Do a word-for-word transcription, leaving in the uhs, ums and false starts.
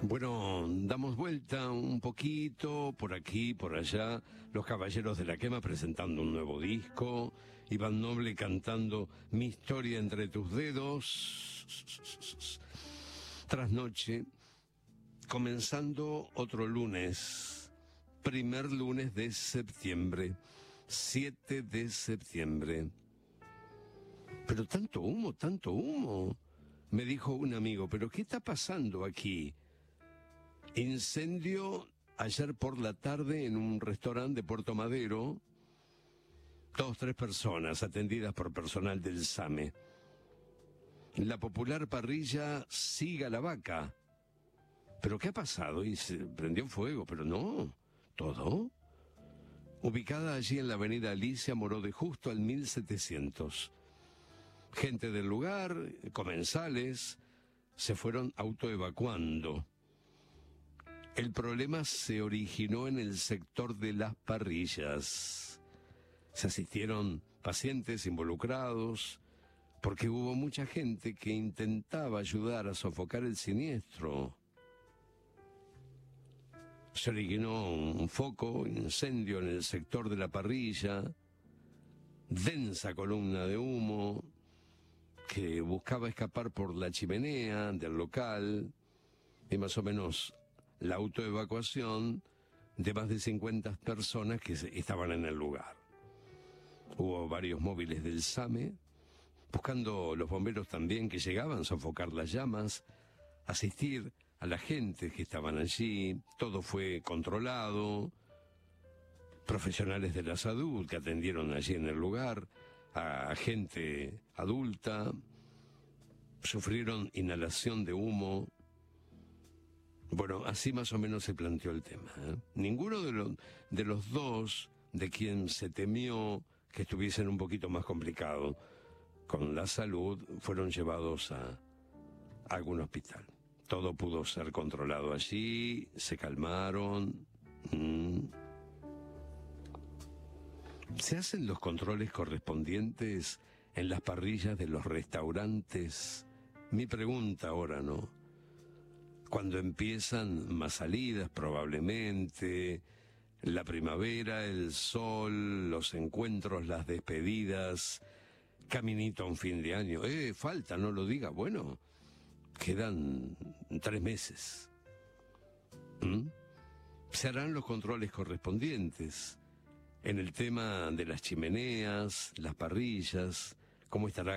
Bueno, damos vuelta un poquito, por aquí, por allá, los Caballeros de la Quema presentando un nuevo disco, Iván Noble cantando Mi historia entre tus dedos, trasnoche, comenzando otro lunes, primer lunes de septiembre, siete de septiembre. Pero tanto humo, tanto humo, me dijo un amigo, pero ¿qué está pasando aquí? Incendio ayer por la tarde en un restaurante de Puerto Madero. Dos, tres personas atendidas por personal del SAME. La popular parrilla Siga la Vaca. ¿Pero qué ha pasado? Y se prendió fuego, pero no. ¿Todo? Ubicada allí en la avenida Alicia Moró de Justo al mil setecientos. Gente del lugar, comensales, se fueron autoevacuando. El problema se originó en el sector de las parrillas. Se asistieron pacientes involucrados porque hubo mucha gente que intentaba ayudar a sofocar el siniestro. Se originó un foco, incendio en el sector de la parrilla, densa columna de humo que buscaba escapar por la chimenea del local y más o menos la autoevacuación de más de cincuenta personas que estaban en el lugar. Hubo varios móviles del SAME, buscando los bomberos también que llegaban a sofocar las llamas, asistir a la gente que estaban allí. Todo fue controlado. Profesionales de la salud que atendieron allí en el lugar, a gente adulta, sufrieron inhalación de humo. Bueno, así más o menos se planteó el tema, ¿eh? Ninguno de, lo, de los dos, de quien se temió que estuviesen un poquito más complicado con la salud, fueron llevados a, a algún hospital. Todo pudo ser controlado allí, se calmaron. Mm. ¿Se hacen los controles correspondientes en las parrillas de los restaurantes? Mi pregunta ahora, ¿no? Cuando empiezan más salidas probablemente, la primavera, el sol, los encuentros, las despedidas, caminito a un fin de año. Eh, falta, no lo diga, bueno, quedan tres meses. ¿Mm? Se harán los controles correspondientes en el tema de las chimeneas, las parrillas, cómo estará